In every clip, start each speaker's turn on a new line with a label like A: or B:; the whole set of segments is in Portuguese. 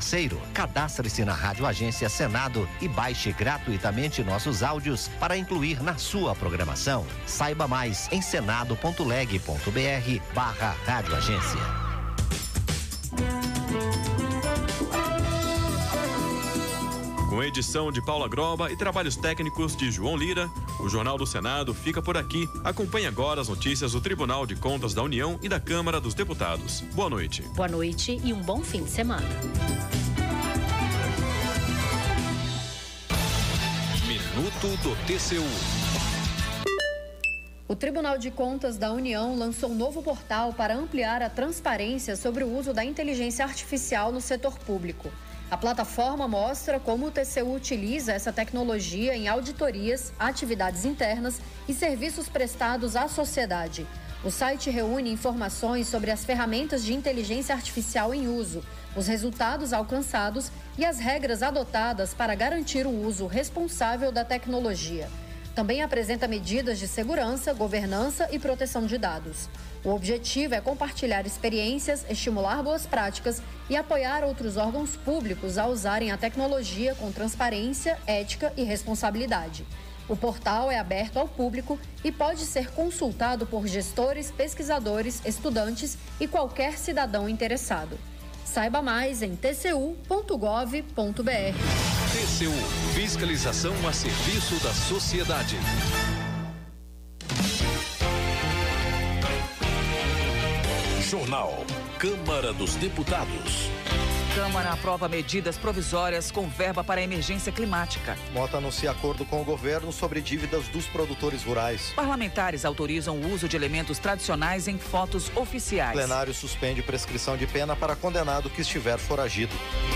A: parceiro. Cadastre-se na Rádio Agência Senado e baixe gratuitamente nossos áudios para incluir na sua programação. Saiba mais em senado.leg.br/Rádio Agência.
B: Com edição de Paula Groba e trabalhos técnicos de João Lira, o Jornal do Senado fica por aqui. Acompanhe agora as notícias do Tribunal de Contas da União e da Câmara dos Deputados. Boa noite.
C: Boa noite e um bom fim de semana.
D: Minuto do TCU.
E: O Tribunal de Contas da União lançou um novo portal para ampliar a transparência sobre o uso da inteligência artificial no setor público. A plataforma mostra como o TCU utiliza essa tecnologia em auditorias, atividades internas e serviços prestados à sociedade. O site reúne informações sobre as ferramentas de inteligência artificial em uso, os resultados alcançados e as regras adotadas para garantir o uso responsável da tecnologia. Também apresenta medidas de segurança, governança e proteção de dados. O objetivo é compartilhar experiências, estimular boas práticas e apoiar outros órgãos públicos a usarem a tecnologia com transparência, ética e responsabilidade. O portal é aberto ao público e pode ser consultado por gestores, pesquisadores, estudantes e qualquer cidadão interessado. Saiba mais em tcu.gov.br.
D: TCU, fiscalização a serviço da sociedade. Jornal Câmara dos Deputados.
F: Câmara aprova medidas provisórias com verba para emergência climática.
G: Mota anuncia acordo com o governo sobre dívidas dos produtores rurais.
F: Parlamentares autorizam o uso de elementos tradicionais em fotos oficiais.
G: Plenário suspende prescrição de pena para condenado que estiver foragido.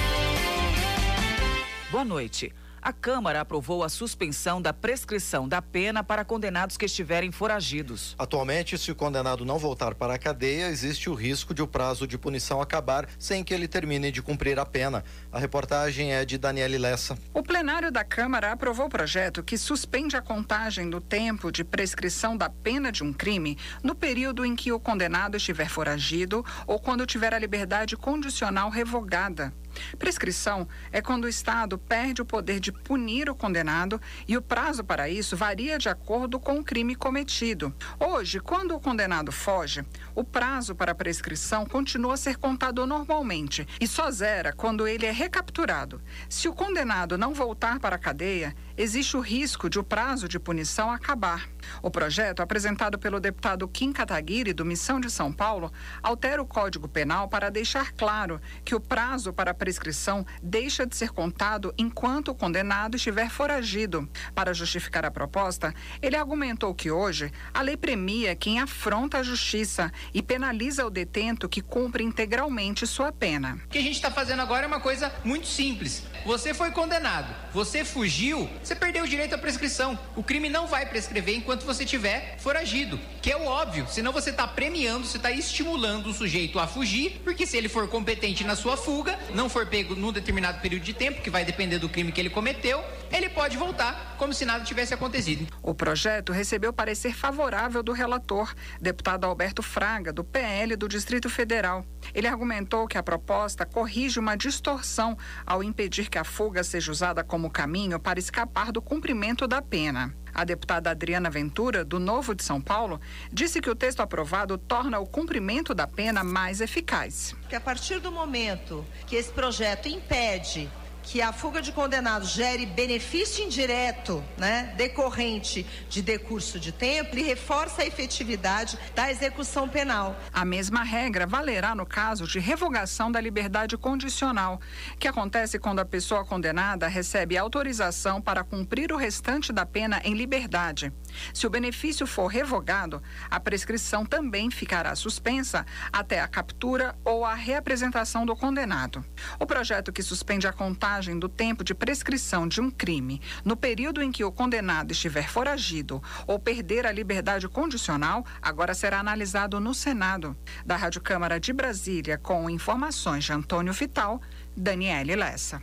F: Boa noite. A Câmara aprovou a suspensão da prescrição da pena para condenados que estiverem foragidos.
G: Atualmente, se o condenado não voltar para a cadeia, existe o risco de o prazo de punição acabar sem que ele termine de cumprir a pena. A reportagem é de Daniele Lessa.
H: O plenário da Câmara aprovou o projeto que suspende a contagem do tempo de prescrição da pena de um crime no período em que o condenado estiver foragido ou quando tiver a liberdade condicional revogada. Prescrição é quando o Estado perde o poder de punir o condenado e o prazo para isso varia de acordo com o crime cometido. Hoje, quando o condenado foge, o prazo para a prescrição continua a ser contado normalmente e só zera quando ele é recapturado. Se o condenado não voltar para a cadeia, existe o risco de o prazo de punição acabar. O projeto, apresentado pelo deputado Kim Kataguiri, do Missão de São Paulo, altera o Código Penal para deixar claro que o prazo para a prescrição deixa de ser contado enquanto o condenado estiver foragido. Para justificar a proposta, ele argumentou que hoje a lei premia quem afronta a justiça e penaliza o detento que cumpre integralmente sua pena.
I: O que a gente está fazendo agora é uma coisa muito simples. Você foi condenado, você fugiu, você perdeu o direito à prescrição. O crime não vai prescrever enquanto você estiver foragido, que é o óbvio, senão você está premiando, você está estimulando o sujeito a fugir, porque se ele for competente na sua fuga, não for pego num determinado período de tempo, que vai depender do crime que ele cometeu, ele pode voltar como se nada tivesse acontecido.
H: O projeto recebeu parecer favorável do relator, deputado Alberto Fraga, do PL do Distrito Federal. Ele argumentou que a proposta corrige uma distorção ao impedir que a fuga seja usada como caminho para escapar do cumprimento da pena. A deputada Adriana Ventura, do Novo de São Paulo, disse que o texto aprovado torna o cumprimento da pena mais eficaz.
J: Que a partir do momento que esse projeto impede que a fuga de condenados gere benefício indireto, decorrente de decurso de tempo, e reforça a efetividade da execução penal.
H: A mesma regra valerá no caso de revogação da liberdade condicional, que acontece quando a pessoa condenada recebe autorização para cumprir o restante da pena em liberdade. Se o benefício for revogado, a prescrição também ficará suspensa até a captura ou a reapresentação do condenado. O projeto que suspende a contagem do tempo de prescrição de um crime no período em que o condenado estiver foragido ou perder a liberdade condicional agora será analisado no Senado. Da Rádio Câmara de Brasília, com informações de Antônio Vital, Daniele Lessa.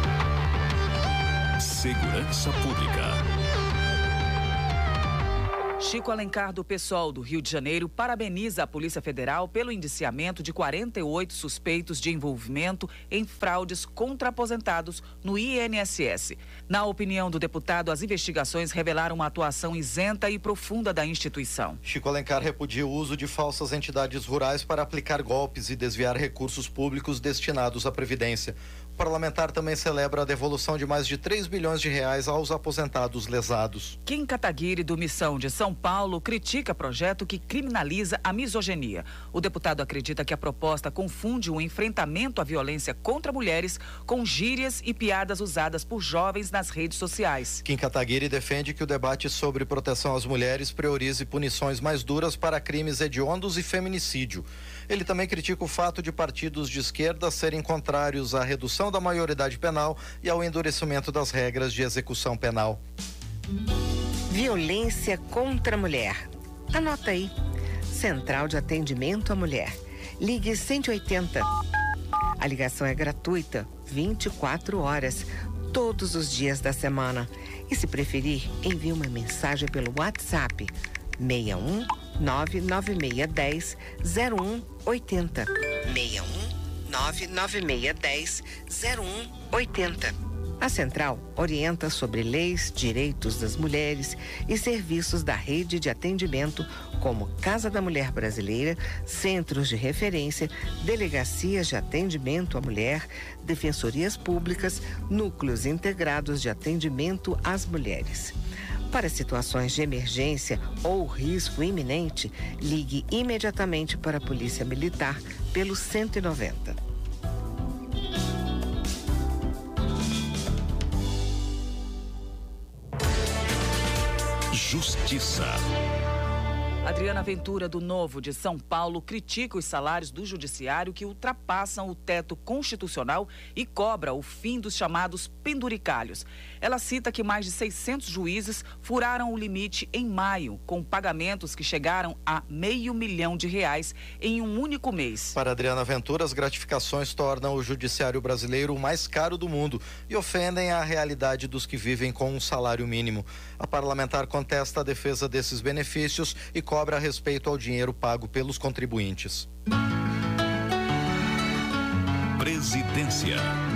D: Segurança Pública.
F: Chico Alencar, do PSOL do Rio de Janeiro, parabeniza a Polícia Federal pelo indiciamento de 48 suspeitos de envolvimento em fraudes contra aposentados no INSS. Na opinião do deputado, as investigações revelaram uma atuação isenta e profunda da instituição.
G: Chico Alencar repudia o uso de falsas entidades rurais para aplicar golpes e desviar recursos públicos destinados à Previdência. O parlamentar também celebra a devolução de mais de 3 bilhões de reais aos aposentados lesados.
F: Kim Kataguiri, do Missão de São Paulo, critica projeto que criminaliza a misoginia. O deputado acredita que a proposta confunde o enfrentamento à violência contra mulheres com gírias e piadas usadas por jovens nas redes sociais.
G: Kim Kataguiri defende que o debate sobre proteção às mulheres priorize punições mais duras para crimes hediondos e feminicídio. Ele também critica o fato de partidos de esquerda serem contrários à redução da maioridade penal e ao endurecimento das regras de execução penal.
K: Violência contra a mulher. Anota aí. Central de Atendimento à Mulher. Ligue 180. A ligação é gratuita, 24 horas, todos os dias da semana. E se preferir, envie uma mensagem pelo WhatsApp 61 99610 0180. 61 99610 0180. A Central orienta sobre leis, direitos das mulheres e serviços da rede de atendimento como Casa da Mulher Brasileira, centros de referência, delegacias de atendimento à mulher, defensorias públicas, núcleos integrados de atendimento às mulheres. Para situações de emergência ou risco iminente, ligue imediatamente para a Polícia Militar pelo 190.
D: Justiça.
F: Adriana Ventura, do Novo de São Paulo, critica os salários do judiciário que ultrapassam o teto constitucional e cobra o fim dos chamados penduricalhos. Ela cita que mais de 600 juízes furaram o limite em maio, com pagamentos que chegaram a R$500 milhão em um único mês.
G: Para Adriana Ventura, as gratificações tornam o judiciário brasileiro o mais caro do mundo e ofendem a realidade dos que vivem com um salário mínimo. A parlamentar contesta a defesa desses benefícios e cobra a respeito ao dinheiro pago pelos contribuintes.
D: Presidência.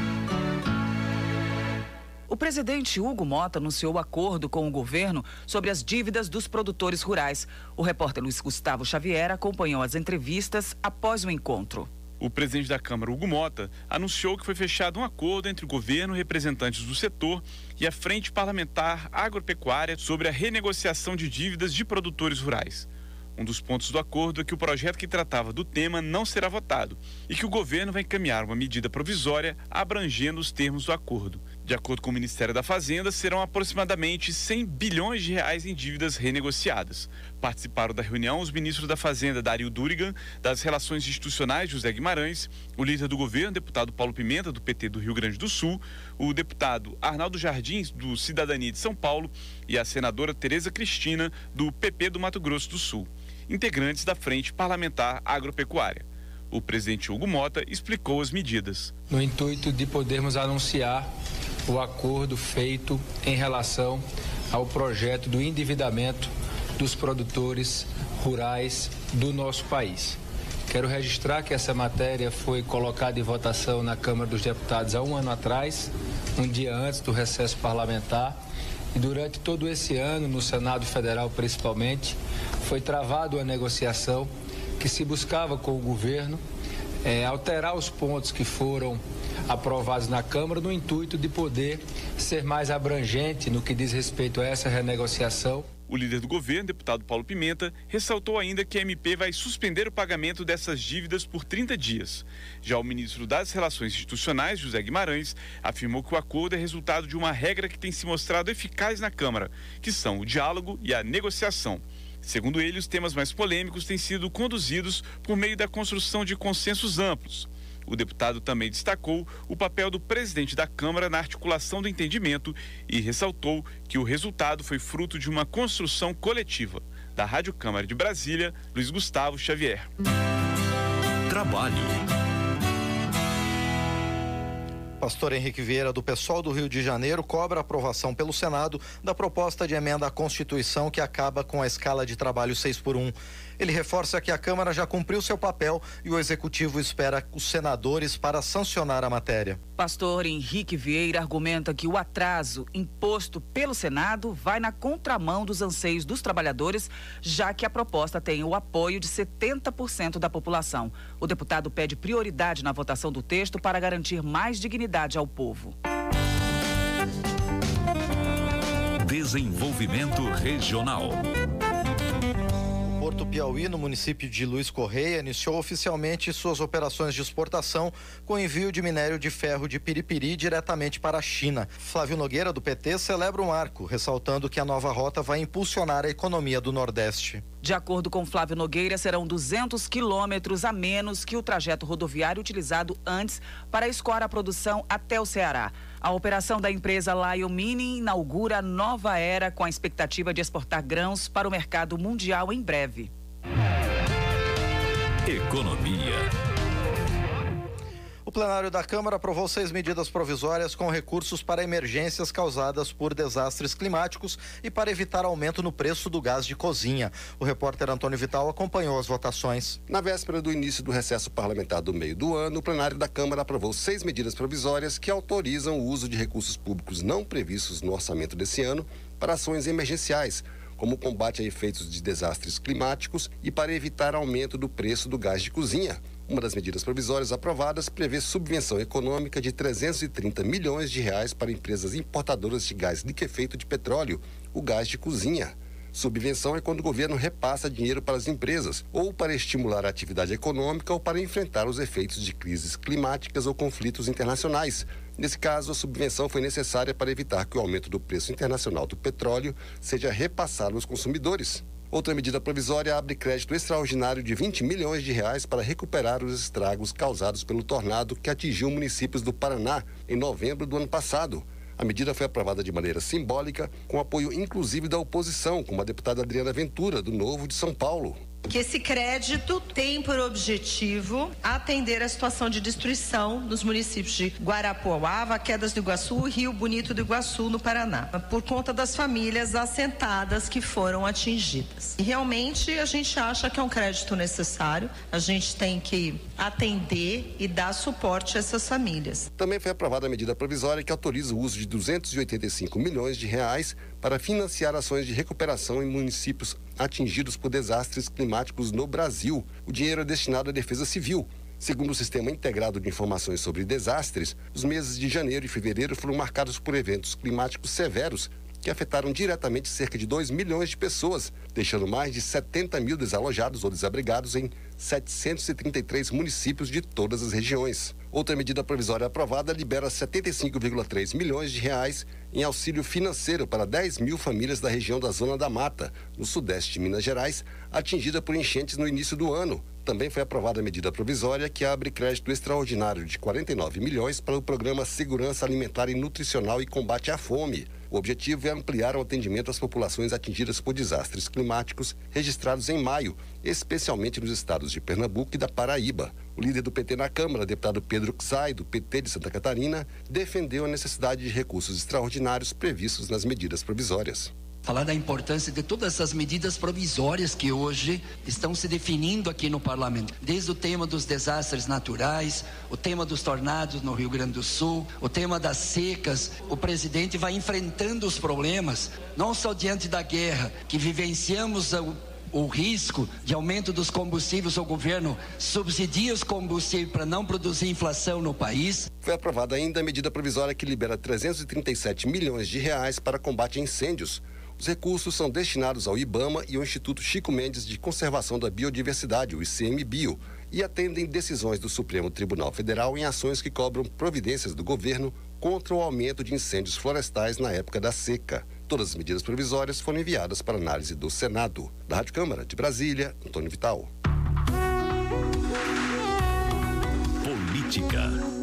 F: O presidente Hugo Motta anunciou acordo com o governo sobre as dívidas dos produtores rurais. O repórter Luiz Gustavo Xavier acompanhou as entrevistas após o encontro.
L: O presidente da Câmara, Hugo Motta, anunciou que foi fechado um acordo entre o governo, representantes do setor e a Frente Parlamentar Agropecuária sobre a renegociação de dívidas de produtores rurais. Um dos pontos do acordo é que o projeto que tratava do tema não será votado e que o governo vai encaminhar uma medida provisória abrangendo os termos do acordo. De acordo com o Ministério da Fazenda, serão aproximadamente R$100 bilhões em dívidas renegociadas. Participaram da reunião os ministros da Fazenda, Dario Durigan, das Relações Institucionais, José Guimarães, o líder do governo, deputado Paulo Pimenta, do PT do Rio Grande do Sul, o deputado Arnaldo Jardins, do Cidadania de São Paulo, e a senadora Tereza Cristina, do PP do Mato Grosso do Sul, integrantes da Frente Parlamentar Agropecuária. O presidente Hugo Motta explicou as medidas.
M: No intuito de podermos anunciar o acordo feito em relação ao projeto do endividamento dos produtores rurais do nosso país. Quero registrar que essa matéria foi colocada em votação na Câmara dos Deputados há um ano atrás, um dia antes do recesso parlamentar, e durante todo esse ano, no Senado Federal principalmente, foi travada uma negociação que se buscava com o governo alterar os pontos que foram aprovados na Câmara no intuito de poder ser mais abrangente no que diz respeito a essa renegociação.
L: O líder do governo, deputado Paulo Pimenta, ressaltou ainda que a MP vai suspender o pagamento dessas dívidas por 30 dias. Já o ministro das Relações Institucionais, José Guimarães, afirmou que o acordo é resultado de uma regra que tem se mostrado eficaz na Câmara, que são o diálogo e a negociação. Segundo ele, os temas mais polêmicos têm sido conduzidos por meio da construção de consensos amplos. O deputado também destacou o papel do presidente da Câmara na articulação do entendimento e ressaltou que o resultado foi fruto de uma construção coletiva. Da Rádio Câmara de Brasília, Luiz Gustavo Xavier.
D: Trabalho.
G: Pastor Henrique Vieira, do PSOL do Rio de Janeiro, cobra a aprovação pelo Senado da proposta de emenda à Constituição que acaba com a escala de trabalho 6x1. Ele reforça que a Câmara já cumpriu seu papel e o Executivo espera os senadores para sancionar a matéria.
F: Pastor Henrique Vieira argumenta que o atraso imposto pelo Senado vai na contramão dos anseios dos trabalhadores, já que a proposta tem o apoio de 70% da população. O deputado pede prioridade na votação do texto para garantir mais dignidade ao povo.
D: Desenvolvimento regional.
G: Porto Piauí, no município de Luiz Correia, iniciou oficialmente suas operações de exportação com envio de minério de ferro de Piripiri diretamente para a China. Flávio Nogueira, do PT, celebra um marco, ressaltando que a nova rota vai impulsionar a economia do Nordeste.
F: De acordo com Flávio Nogueira, serão 200 quilômetros a menos que o trajeto rodoviário utilizado antes para escoar a produção até o Ceará. A operação da empresa Lion Mining inaugura a nova era com a expectativa de exportar grãos para o mercado mundial em breve.
D: Economia.
G: O plenário da Câmara aprovou 6 medidas provisórias com recursos para emergências causadas por desastres climáticos e para evitar aumento no preço do gás de cozinha. O repórter Antônio Vital acompanhou as votações.
N: Na véspera do início do recesso parlamentar do meio do ano, o plenário da Câmara aprovou 6 medidas provisórias que autorizam o uso de recursos públicos não previstos no orçamento desse ano para ações emergenciais, como o combate a efeitos de desastres climáticos e para evitar aumento do preço do gás de cozinha. Uma das medidas provisórias aprovadas prevê subvenção econômica de 330 milhões de reais para empresas importadoras de gás liquefeito de petróleo, o gás de cozinha. Subvenção é quando o governo repassa dinheiro para as empresas, ou para estimular a atividade econômica ou para enfrentar os efeitos de crises climáticas ou conflitos internacionais. Nesse caso, a subvenção foi necessária para evitar que o aumento do preço internacional do petróleo seja repassado aos consumidores. Outra medida provisória abre crédito extraordinário de 20 milhões de reais para recuperar os estragos causados pelo tornado que atingiu municípios do Paraná em novembro do ano passado. A medida foi aprovada de maneira simbólica, com apoio inclusive da oposição, como a deputada Adriana Ventura, do Novo de São Paulo.
J: Que esse crédito tem por objetivo atender a situação de destruição nos municípios de Guarapuava, Quedas do Iguaçu e Rio Bonito do Iguaçu, no Paraná, por conta das famílias assentadas que foram atingidas. E realmente a gente acha que é um crédito necessário, a gente tem que atender e dar suporte a essas famílias.
N: Também foi aprovada a medida provisória que autoriza o uso de 285 milhões de reais para financiar ações de recuperação em municípios atingidos por desastres climáticos no Brasil. O dinheiro é destinado à defesa civil. Segundo o Sistema Integrado de Informações sobre Desastres, os meses de janeiro e fevereiro foram marcados por eventos climáticos severos que afetaram diretamente cerca de 2 milhões de pessoas, deixando mais de 70 mil desalojados ou desabrigados em 733 municípios de todas as regiões. Outra medida provisória aprovada libera 75,3 milhões de reais em auxílio financeiro para 10 mil famílias da região da Zona da Mata, no sudeste de Minas Gerais, atingida por enchentes no início do ano. Também foi aprovada a medida provisória que abre crédito extraordinário de 49 milhões para o programa Segurança Alimentar e Nutricional e Combate à Fome. O objetivo é ampliar o atendimento às populações atingidas por desastres climáticos registrados em maio, especialmente nos estados de Pernambuco e da Paraíba. O líder do PT na Câmara, deputado Pedro Xay, do PT de Santa Catarina, defendeu a necessidade de recursos extraordinários previstos nas medidas provisórias.
O: Falar da importância de todas essas medidas provisórias que hoje estão se definindo aqui no parlamento. Desde o tema dos desastres naturais, o tema dos tornados no Rio Grande do Sul, o tema das secas. O presidente vai enfrentando os problemas, não só diante da guerra, que vivenciamos o risco de aumento dos combustíveis. O governo subsidia os combustíveis para não produzir inflação no país.
N: Foi aprovada ainda a medida provisória que libera 337 milhões de reais para combate a incêndios. Os recursos são destinados ao IBAMA e ao Instituto Chico Mendes de Conservação da Biodiversidade, o ICMBio, e atendem decisões do Supremo Tribunal Federal em ações que cobram providências do governo contra o aumento de incêndios florestais na época da seca. Todas as medidas provisórias foram enviadas para análise do Senado. Da Rádio Câmara de Brasília, Antônio Vital.
D: Política.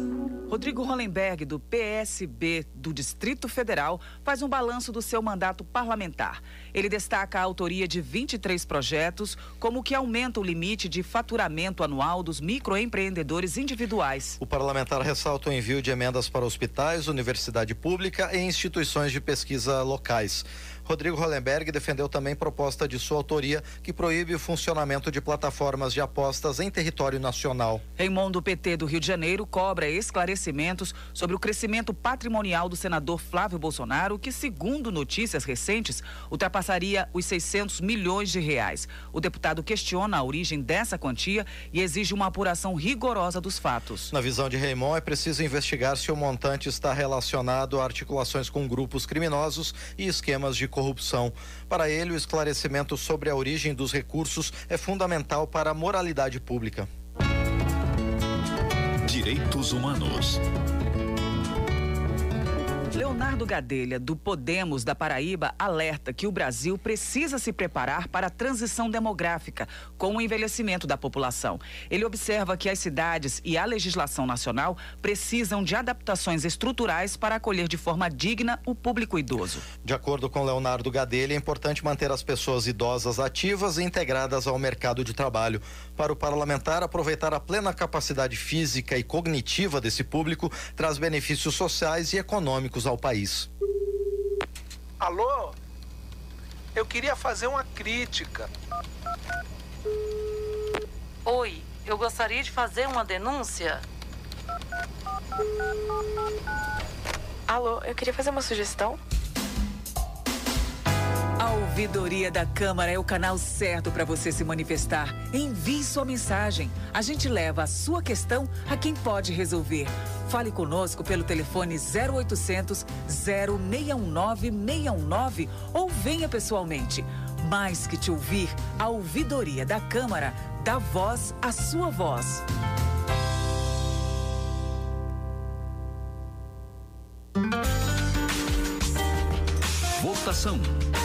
F: Rodrigo Hollenberg, do PSB do Distrito Federal, faz um balanço do seu mandato parlamentar. Ele destaca a autoria de 23 projetos, como o que aumenta o limite de faturamento anual dos microempreendedores individuais.
G: O parlamentar ressalta o envio de emendas para hospitais, universidade pública e instituições de pesquisa locais. Rodrigo Hollenberg defendeu também proposta de sua autoria que proíbe o funcionamento de plataformas de apostas em território nacional.
F: Raimundo, do PT do Rio de Janeiro, cobra esclarecimentos sobre o crescimento patrimonial do senador Flávio Bolsonaro, que, segundo notícias recentes, ultrapassaria os 600 milhões de reais. O deputado questiona a origem dessa quantia e exige uma apuração rigorosa dos fatos.
G: Na visão de Raimundo, é preciso investigar se o montante está relacionado a articulações com grupos criminosos e esquemas de corrupção. Para ele, o esclarecimento sobre a origem dos recursos é fundamental para a moralidade pública.
D: Direitos Humanos.
F: Leonardo Gadelha, do Podemos da Paraíba, alerta que o Brasil precisa se preparar para a transição demográfica com o envelhecimento da população. Ele observa que as cidades e a legislação nacional precisam de adaptações estruturais para acolher de forma digna o público idoso.
G: De acordo com Leonardo Gadelha, é importante manter as pessoas idosas ativas e integradas ao mercado de trabalho. Para o parlamentar, aproveitar a plena capacidade física e cognitiva desse público traz benefícios sociais e econômicos ao país.
P: Alô? Eu queria fazer uma crítica.
Q: Oi, eu gostaria de fazer uma denúncia.
R: Alô, eu queria fazer uma sugestão.
F: A Ouvidoria da Câmara é o canal certo para você se manifestar. Envie sua mensagem. A gente leva a sua questão a quem pode resolver. Fale conosco pelo telefone 0800 0619 619 ou venha pessoalmente. Mais que te ouvir, a Ouvidoria da Câmara dá voz à sua voz.
D: Votação.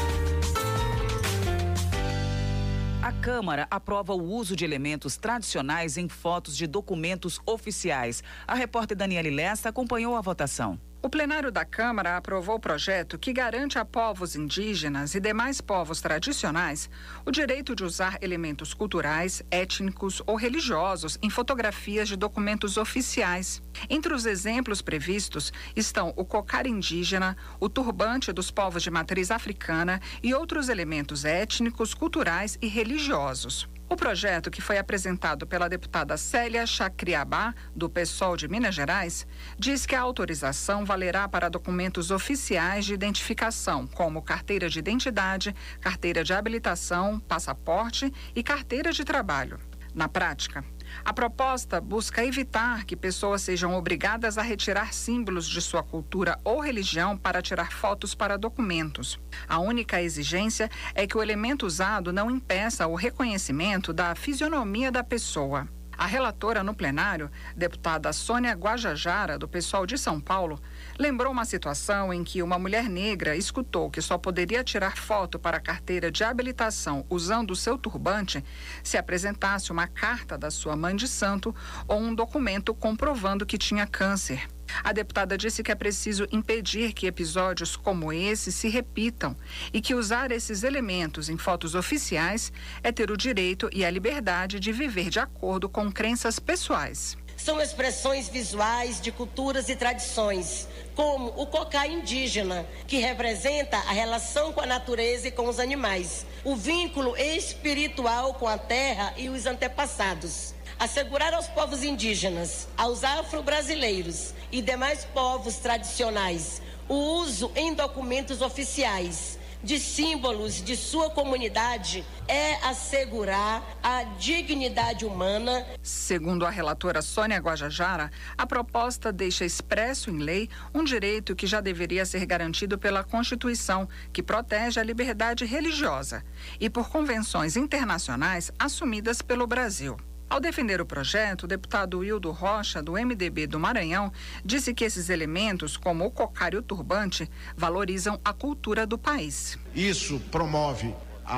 F: A Câmara aprova o uso de elementos tradicionais em fotos de documentos oficiais. A repórter Daniele Lessa acompanhou a votação.
H: O plenário da Câmara aprovou o projeto que garante a povos indígenas e demais povos tradicionais o direito de usar elementos culturais, étnicos ou religiosos em fotografias de documentos oficiais. Entre os exemplos previstos estão o cocar indígena, o turbante dos povos de matriz africana e outros elementos étnicos, culturais e religiosos. O projeto, que foi apresentado pela deputada Célia Chacriabá, do PSOL de Minas Gerais, diz que a autorização valerá para documentos oficiais de identificação, como carteira de identidade, carteira de habilitação, passaporte e carteira de trabalho. Na prática, a proposta busca evitar que pessoas sejam obrigadas a retirar símbolos de sua cultura ou religião para tirar fotos para documentos. A única exigência é que o elemento usado não impeça o reconhecimento da fisionomia da pessoa. A relatora no plenário, deputada Sônia Guajajara, do PSOL de São Paulo, lembrou uma situação em que uma mulher negra escutou que só poderia tirar foto para a carteira de habilitação usando o seu turbante se apresentasse uma carta da sua mãe de santo ou um documento comprovando que tinha câncer. A deputada disse que é preciso impedir que episódios como esse se repitam e que usar esses elementos em fotos oficiais é ter o direito e a liberdade de viver de acordo com crenças pessoais.
S: São expressões visuais de culturas e tradições, como o cocá indígena, que representa a relação com a natureza e com os animais, o vínculo espiritual com a terra e os antepassados. Assegurar aos povos indígenas, aos afro-brasileiros e demais povos tradicionais o uso em documentos oficiais de símbolos de sua comunidade é assegurar a dignidade humana.
H: Segundo a relatora Sônia Guajajara, a proposta deixa expresso em lei um direito que já deveria ser garantido pela Constituição, que protege a liberdade religiosa, e por convenções internacionais assumidas pelo Brasil. Ao defender o projeto, o deputado Wildo Rocha, do MDB do Maranhão, disse que esses elementos, como o cocar e o turbante, valorizam a cultura do país.
T: Isso promove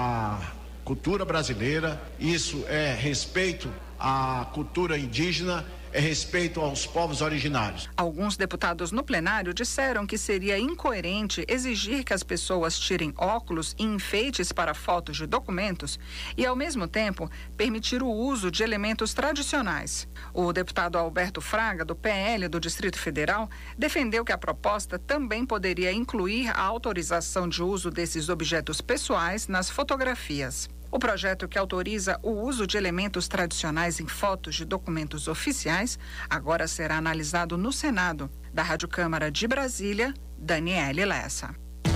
T: a cultura brasileira, isso é respeito à cultura indígena respeito aos povos originários.
H: Alguns deputados no plenário disseram que seria incoerente exigir que as pessoas tirem óculos e enfeites para fotos de documentos e, ao mesmo tempo, permitir o uso de elementos tradicionais. O deputado Alberto Fraga, do PL do Distrito Federal, defendeu que a proposta também poderia incluir a autorização de uso desses objetos pessoais nas fotografias. O projeto que autoriza o uso de elementos tradicionais em fotos de documentos oficiais agora será analisado no Senado. Da Rádio Câmara de Brasília, Daniele Lessa.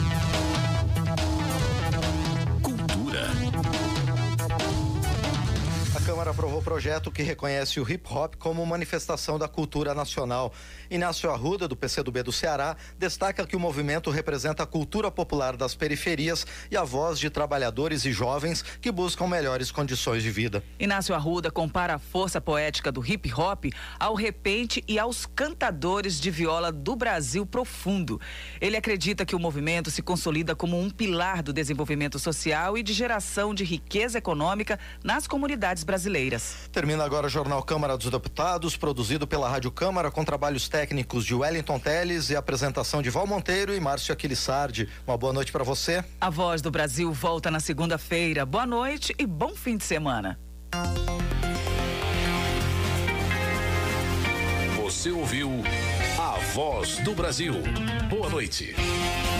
D: Cultura.
G: A Câmara aprovou o projeto que reconhece o hip-hop como manifestação da cultura nacional. Inácio Arruda, do PCdoB do Ceará, destaca que o movimento representa a cultura popular das periferias e a voz de trabalhadores e jovens que buscam melhores condições de vida.
F: Inácio Arruda compara a força poética do hip-hop ao repente e aos cantadores de viola do Brasil profundo. Ele acredita que o movimento se consolida como um pilar do desenvolvimento social e de geração de riqueza econômica nas comunidades brasileiras.
G: Termina agora o Jornal Câmara dos Deputados, produzido pela Rádio Câmara, com trabalhos técnicos de Wellington Teles e apresentação de Val Monteiro e Márcio Aquilissardi. Uma boa noite para você.
F: A Voz do Brasil volta na segunda-feira. Boa noite e bom fim de semana.
D: Você ouviu A Voz do Brasil. Boa noite.